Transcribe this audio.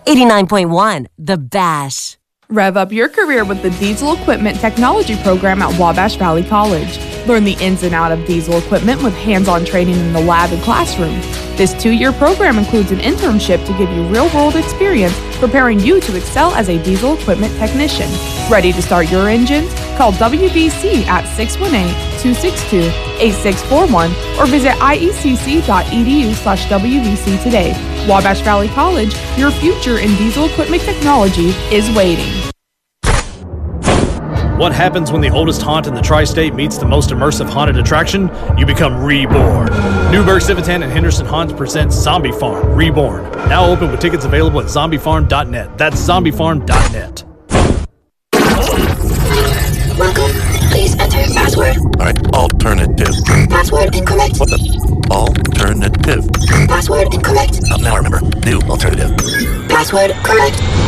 89.1, The Bash. Rev up your career with the Diesel Equipment Technology Program at Wabash Valley College. Learn the ins and outs of diesel equipment with hands-on training in the lab and classroom. This 2-year program includes an internship to give you real-world experience, preparing you to excel as a diesel equipment technician. Ready to start your engines? Call WVC at 618-262-8641 or visit iecc.edu/WVC today. Wabash Valley College, your future in diesel equipment technology is waiting. What happens when the oldest haunt in the tri-state meets the most immersive haunted attraction? You become reborn. Newburgh, Civitan, and Henderson Haunts presents Zombie Farm Reborn. Now open with tickets available at zombiefarm.net. That's zombiefarm.net. Welcome. Please enter password. Alright, alternative. Password incorrect. What the? Alternative. Password incorrect. Now I remember. New alternative. Password correct.